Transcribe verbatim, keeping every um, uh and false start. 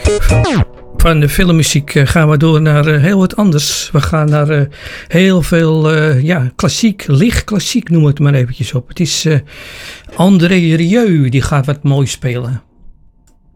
Van de filmmuziek uh, gaan we door naar uh, heel wat anders. We gaan naar uh, heel veel uh, ja, klassiek, licht klassiek, noem het maar eventjes op. Het is uh, André Rieu, die gaat wat mooi spelen.